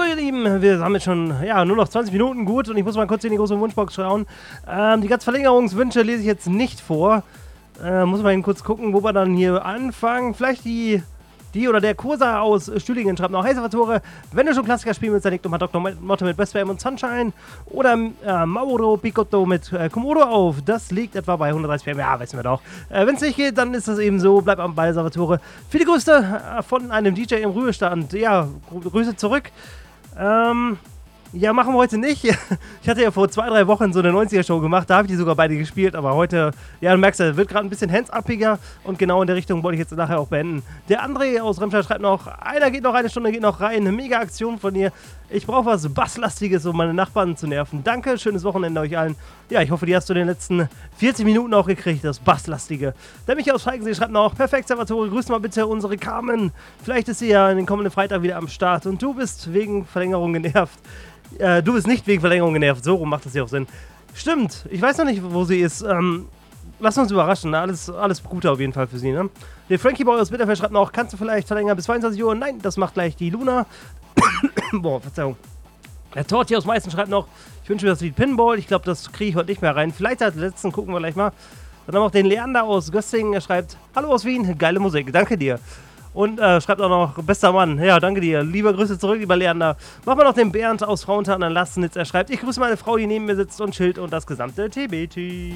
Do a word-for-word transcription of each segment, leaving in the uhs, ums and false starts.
ihr Lieben, wir haben jetzt schon ja, nur noch zwanzig Minuten gut und ich muss mal kurz in die große Wunschbox schauen. Ähm, die ganzen Verlängerungswünsche lese ich jetzt nicht vor. Äh, muss man eben kurz gucken, wo wir dann hier anfangen. Vielleicht die, die oder der Kursa aus Stühlingen schreibt noch: Hey Salvatore, wenn du schon Klassiker spielen willst, dann leg doch mal Doktor Motto mit Best Fame und Sunshine oder äh, Mauro Picotto mit äh, Komodo auf. Das liegt etwa bei hundertdreißig P M. Ja, wissen wir doch. Äh, wenn es nicht geht, dann ist das eben so. Bleib am Ball, Salvatore. Viele Grüße äh, von einem D J im Ruhestand. Ja, Grüße zurück. Ähm... Ja, machen wir heute nicht. Ich hatte ja vor zwei, drei Wochen so eine neunziger-Show gemacht, da habe ich die sogar beide gespielt, aber heute, ja, du merkst, es wird gerade ein bisschen hands-uppiger und genau in der Richtung wollte ich jetzt nachher auch beenden. Der André aus Remscheid schreibt noch: Einer geht noch, eine Stunde geht noch rein, eine mega Aktion von dir. Ich brauche was Basslastiges, um meine Nachbarn zu nerven. Danke, schönes Wochenende euch allen. Ja, ich hoffe, die hast du in den letzten vierzig Minuten auch gekriegt, das Basslastige. Der Michael aus Falkensee schreibt noch: Perfekt, Salvatore, grüß mal bitte unsere Carmen. Vielleicht ist sie ja den kommenden Freitag wieder am Start und du bist wegen Verlängerung genervt. Äh, du bist nicht wegen Verlängerung genervt, so rum macht das ja auch Sinn. Stimmt, ich weiß noch nicht, wo sie ist. Ähm, lass uns überraschen, alles, alles Gute auf jeden Fall für sie, ne? Der Frankie Boy aus Bitterfeld schreibt noch: Kannst du vielleicht verlängern bis zweiundzwanzig Uhr? Nein, das macht gleich die Luna. Boah, Verzeihung. Der Torti aus Meißen schreibt noch: Ich wünsche mir das Lied Pinball. Ich glaube, das kriege ich heute nicht mehr rein. Vielleicht als letzten gucken wir gleich mal. Dann haben wir auch den Leander aus Gössingen. Er schreibt: Hallo aus Wien, geile Musik, danke dir. Und äh, schreibt auch noch: Bester Mann, ja, danke dir. Liebe Grüße zurück, lieber Leander. Machen wir noch den Bernd aus Frauenthal an Lastnitz. Er schreibt: Ich grüße meine Frau, die neben mir sitzt und chillt und das gesamte T B-Team.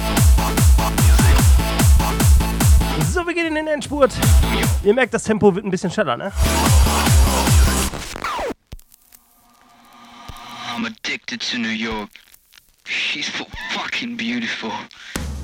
So, wir gehen in den Endspurt. Ihr merkt, das Tempo wird ein bisschen schneller, ne? I'm addicted to New York. She's so fucking beautiful.